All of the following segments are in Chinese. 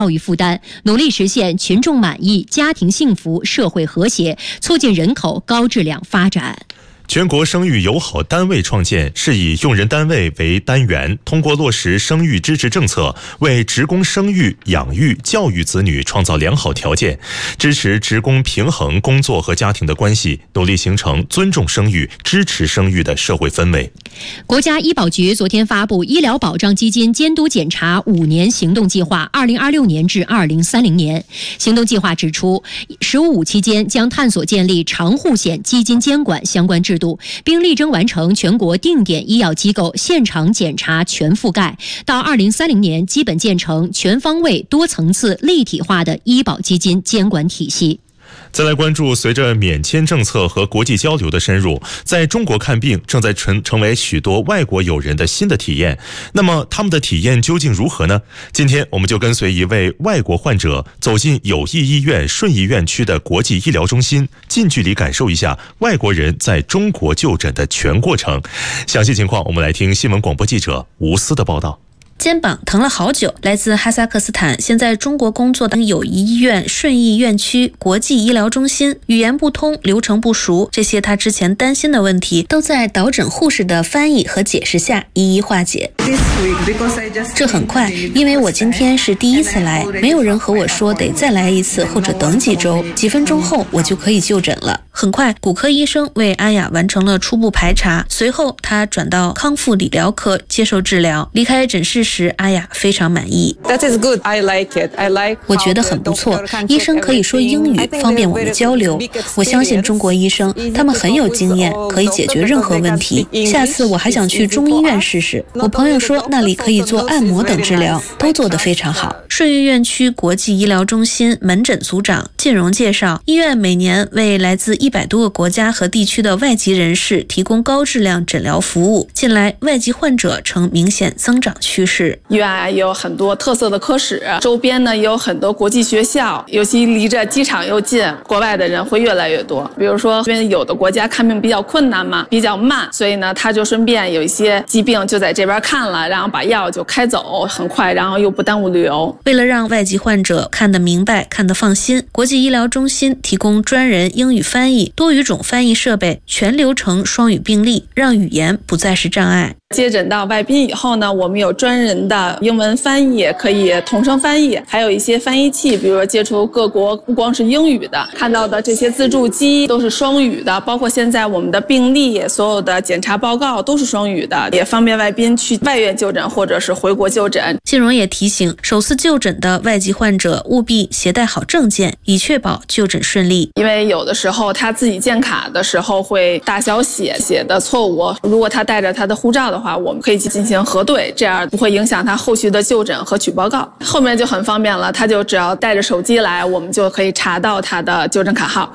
教育负担，努力实现群众满意、家庭幸福、社会和谐，促进人口高质量发展。 全国生育友好单位创建是以用人单位为单元，通过落实生育支持政策，为职工生育、养育、教育子女创造良好条件，支持职工平衡工作和家庭的关系，努力形成尊重生育、支持生育的社会氛围。 国家医保局昨天发布医疗保障基金监督检查5年行动计划 ，2026年至2030年。行动计划指出，“15+5”期间将探索建立长护险基金监管相关制度，并力争完成全国定点医药机构现场检查全覆盖，到2030年基本建成全方位、多层次、立体化的医保基金监管体系。 再来关注，随着免签政策和国际交流的深入，在中国看病正在成为许多外国友人的新的体验。那么他们的体验究竟如何呢？今天我们就跟随一位外国患者走进友谊医院顺义院区的国际医疗中心，近距离感受一下外国人在中国就诊的全过程。详细情况我们来听新闻广播记者吴思的报道。 肩膀疼了好久，来自哈萨克斯坦，现在中国工作的友谊医院顺义院区国际医疗中心，语言不通，流程不熟，这些他之前担心的问题，都在导诊护士的翻译和解释下一一化解。这很快，因为我今天是第一次来，没有人和我说得再来一次或者等几周，几分钟后我就可以就诊了。很快，骨科医生为阿雅完成了初步排查，随后他转到康复理疗科接受治疗。离开诊室时，阿雅非常满意。我觉得很不错，医生可以说英语，方便我们交流。我相信中国医生，他们很有经验，可以解决任何问题。下次我还想去中医院试试。我朋友说那里可以做按摩等治疗，都做得非常好。顺义院区国际医疗中心门诊组长靳荣介绍，医院每年为来自100多个国家和地区的外籍人士提供高质量诊疗服务。近来，外籍患者呈明显增长趋势。 医院也有很多特色的科室，周边呢也有很多国际学校，尤其离着机场又近，国外的人会越来越多。比如说，因为有的国家看病比较困难嘛，比较慢，所以呢，他就顺便有一些疾病就在这边看了，然后把药就开走，很快，然后又不耽误旅游。 为了让外籍患者看得明白、看得放心，国际医疗中心提供专人英语翻译、多语种翻译设备，全流程双语并立，让语言不再是障碍。 接诊到外宾以后呢，我们有专人的英文翻译，可以同声翻译，还有一些翻译器，比如说接触各国不光是英语的，看到的这些自助机都是双语的，包括现在我们的病历、所有的检查报告都是双语的，也方便外宾去外院就诊或者是回国就诊。 靳荣也提醒，首次就诊的外籍患者务必携带好证件，以确保就诊顺利。 因为有的时候他自己建卡的时候会大小写的错误，如果他带着他的护照的话，我们可以进行核对，这样不会影响他后续的就诊和取报告。后面就很方便了，他就只要带着手机来，我们就可以查到他的就诊卡号。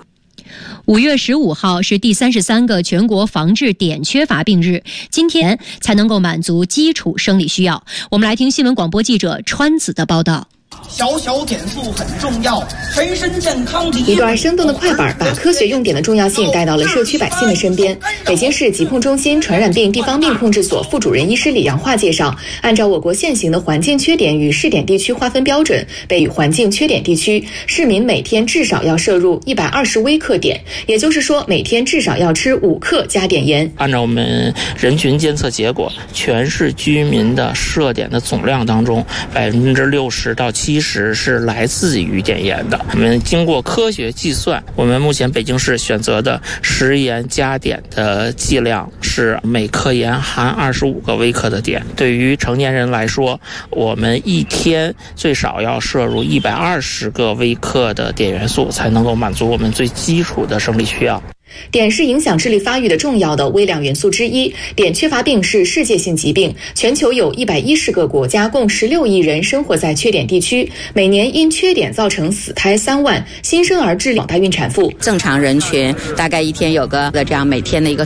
5月15号是第33个全国防治碘缺乏病日，今天才能够满足基础生理需要。我们来听新闻广播记者川子的报道。 小小碘素很重要，全身健康第一。 一段生动的快板把科学用碘的重要性带到了社区百姓的身边。北京市疾控中心传染病地方病控制所副主任医师李阳化介绍，按照我国现行的环境缺碘与试点地区划分标准，北与环境缺碘地区市民每天至少要摄入120微克碘，也就是说每天至少要吃5克加碘盐。 按照我们人群监测结果，全市居民的摄碘的总量当中，60%到70%是来自于碘盐的。我们经过科学计算，我们目前北京市选择的食盐加碘的剂量是每克盐含25个微克的碘。对于成年人来说，我们一天最少要摄入120个微克的碘元素，才能够满足我们最基础的生理需要。 碘是影响智力发育的重要的微量元素之一，碘缺乏病是世界性疾病，全球有110个国家，共16亿人生活在缺碘地区，每年因缺碘造成死胎3万，新生儿致广大孕产妇。 正常人群大概一天有个这样每天的一个